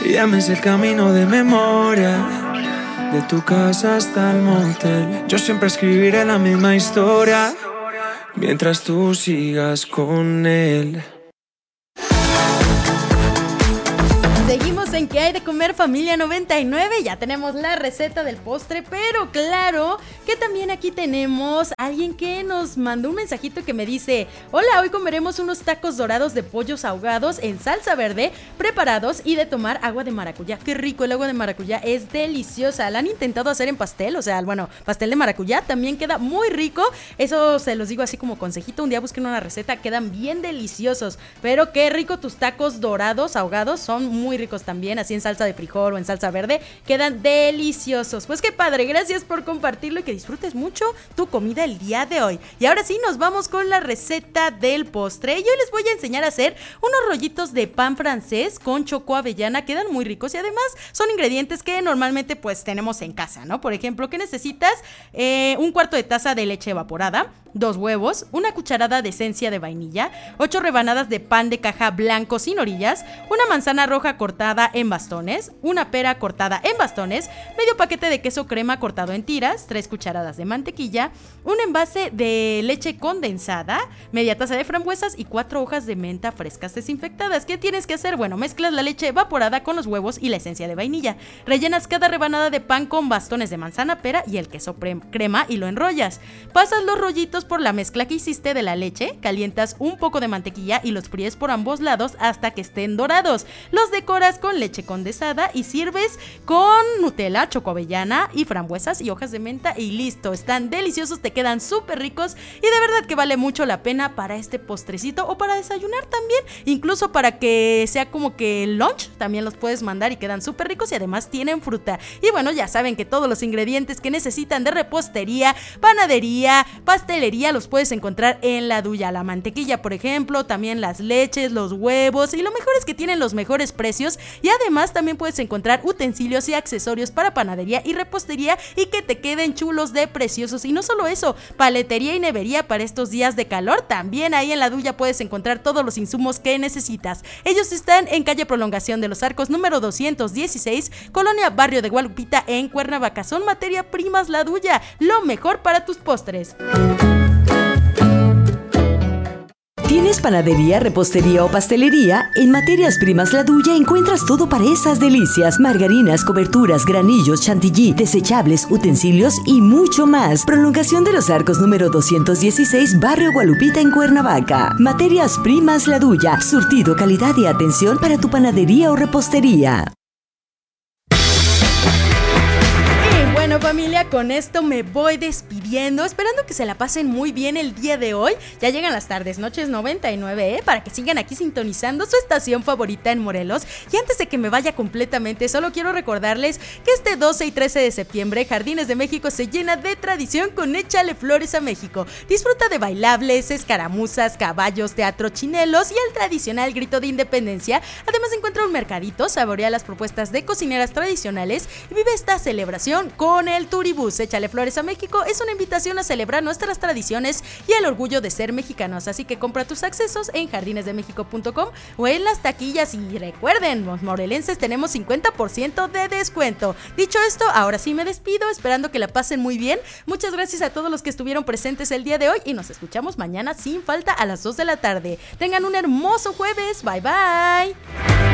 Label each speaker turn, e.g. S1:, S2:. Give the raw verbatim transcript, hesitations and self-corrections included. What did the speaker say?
S1: Y ya me sé el camino de memoria, de tu casa hasta el motel. Yo siempre escribiré la misma historia mientras tú sigas con él.
S2: Seguimos en ¿Qué hay de comer, familia noventa y nueve? Ya tenemos la receta del postre, pero claro que también aquí tenemos a alguien que nos mandó un mensajito que me dice: hola, hoy comeremos unos tacos dorados de pollos ahogados en salsa verde, preparados y de tomar agua de maracuyá. Qué rico, el agua de maracuyá es deliciosa. La han intentado hacer en pastel, o sea, bueno, pastel de maracuyá también queda muy rico. Eso se los digo así como consejito, un día busquen una receta, quedan bien deliciosos. Pero qué rico tus tacos dorados ahogados, son muy ricos también, así en salsa de frijol o en salsa verde, quedan deliciosos. Pues qué padre, gracias por compartirlo y que disfrutes mucho tu comida el día de hoy. Y ahora sí, nos vamos con la receta del postre. Yo les voy a enseñar a hacer unos rollitos de pan francés con choco avellana, quedan muy ricos y además son ingredientes que normalmente pues tenemos en casa, ¿no? Por ejemplo, ¿qué necesitas? Eh, un cuarto de taza de leche evaporada, dos huevos, una cucharada de esencia de vainilla, ocho rebanadas de pan de caja blanco sin orillas, una manzana roja cortada en bastones, una pera cortada en bastones, medio paquete de queso crema cortado en tiras, tres cucharadas de mantequilla, un envase de leche condensada, media taza de frambuesas y cuatro hojas de menta frescas desinfectadas. ¿Qué tienes que hacer? Bueno, mezclas la leche evaporada con los huevos y la esencia de vainilla, rellenas cada rebanada de pan con bastones de manzana, pera y el queso crema y lo enrollas. Pasas los rollitos por la mezcla que hiciste de la leche, calientas un poco de mantequilla y los fríes por ambos lados hasta que estén dorados. Los decoras con leche condensada y sirves con Nutella, choco avellana y frambuesas y hojas de menta y listo. Están deliciosos, te quedan súper ricos y de verdad que vale mucho la pena para este postrecito o para desayunar también, incluso para que sea como que lunch, también los puedes mandar y quedan súper ricos y además tienen fruta. Y bueno, ya saben que todos los ingredientes que necesitan de repostería, panadería, pastelería los puedes encontrar en La Duya. La mantequilla, por ejemplo, también las leches, los huevos y lo mejor es que tienen los mejores precios y además también puedes encontrar utensilios y accesorios para panadería y repostería y que te queden chulos de preciosos. Y no solo eso, paletería y nevería para estos días de calor, también ahí en La Duya puedes encontrar todos los insumos que necesitas. Ellos están en calle Prolongación de los Arcos número doscientos dieciséis, Colonia Barrio de Guadalupita en Cuernavaca. Son materia primas La Duya, lo mejor para tus postres.
S3: ¿Tienes panadería, repostería o pastelería? En Materias Primas La Duya encuentras todo para esas delicias: margarinas, coberturas, granillos, chantilly, desechables, utensilios y mucho más. Prolongación de los Arcos número doscientos dieciséis, Barrio Gualupita en Cuernavaca. Materias Primas La Duya, surtido, calidad y atención para tu panadería o repostería.
S2: Bueno, familia, con esto me voy despidiendo, esperando que se la pasen muy bien el día de hoy. Ya llegan las tardes, noches noventa y nueve, ¿eh? Para que sigan aquí sintonizando su estación favorita en Morelos. Y antes de que me vaya completamente, solo quiero recordarles que este doce y trece de septiembre Jardines de México se llena de tradición con Échale Flores a México. Disfruta de bailables, escaramuzas, caballos, teatro, chinelos y el tradicional grito de independencia. Además encuentra un mercadito, saborea las propuestas de cocineras tradicionales y vive esta celebración con Con el Turibús. Échale Flores a México es una invitación a celebrar nuestras tradiciones y el orgullo de ser mexicanos, así que compra tus accesos en jardines de méxico punto com o en las taquillas y recuerden, los morelenses tenemos cincuenta por ciento de descuento. Dicho esto, ahora sí me despido, esperando que la pasen muy bien. Muchas gracias a todos los que estuvieron presentes el día de hoy y nos escuchamos mañana sin falta a las dos de la tarde. Tengan un hermoso jueves, bye bye.